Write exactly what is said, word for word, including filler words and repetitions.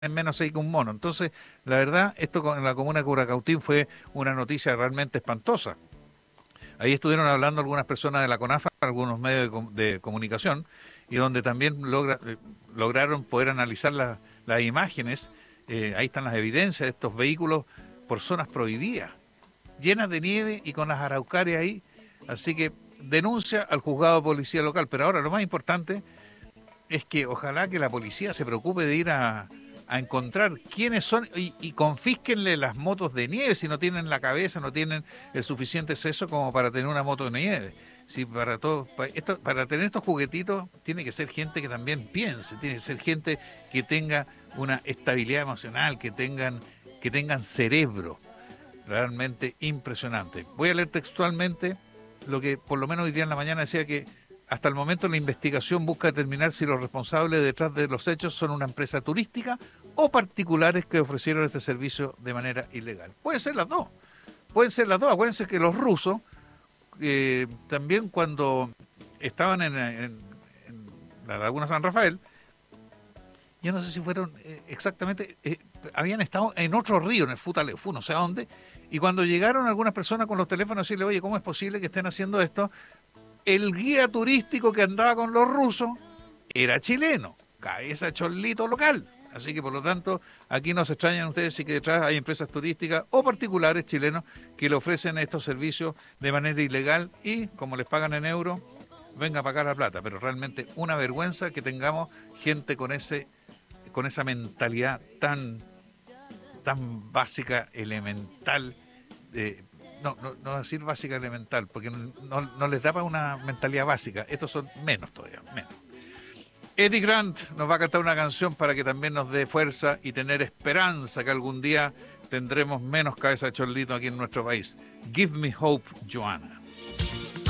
menos ahí que un mono. Entonces, la verdad, esto con la comuna de Curacautín fue una noticia realmente espantosa. Ahí estuvieron hablando algunas personas de la CONAFA, algunos medios de, com- de comunicación, y donde también logra- eh, lograron poder analizar la- las imágenes. Eh, ahí están las evidencias de estos vehículos por zonas prohibidas, llenas de nieve y con las araucarias ahí. Así que denuncia al juzgado de policía local. Pero ahora lo más importante es que ojalá que la policía se preocupe de ir a, a encontrar quiénes son y, y confísquenle las motos de nieve si no tienen la cabeza, no tienen el suficiente seso como para tener una moto de nieve. Si para todo, para, esto, para tener estos juguetitos tiene que ser gente que también piense, tiene que ser gente que tenga una estabilidad emocional, que tengan, que tengan cerebro. Realmente impresionante. Voy a leer textualmente lo que por lo menos hoy día en la mañana decía que hasta el momento la investigación busca determinar si los responsables detrás de los hechos son una empresa turística o particulares que ofrecieron este servicio de manera ilegal. Pueden ser las dos, pueden ser las dos. Acuérdense que los rusos eh, también cuando estaban en, en, en la Laguna San Rafael, yo no sé si fueron eh, exactamente, eh, habían estado en otro río, en el Futaleufú, no sé a dónde, y cuando llegaron algunas personas con los teléfonos a decirle, oye, ¿cómo es posible que estén haciendo esto? El guía turístico que andaba con los rusos era chileno, cabeza cholito local. Así que por lo tanto, aquí no se extrañan ustedes si que detrás hay empresas turísticas o particulares chilenos que le ofrecen estos servicios de manera ilegal y como les pagan en euros, venga a pagar la plata. Pero realmente una vergüenza que tengamos gente con ese, con esa mentalidad tan, tan básica, elemental, eh, no, no, no decir básica elemental, porque no, no les da para una mentalidad básica. Estos son menos todavía, menos. Eddie Grant nos va a cantar una canción para que también nos dé fuerza y tener esperanza que algún día tendremos menos cabeza de chorlito aquí en nuestro país. Give me hope, Joanna.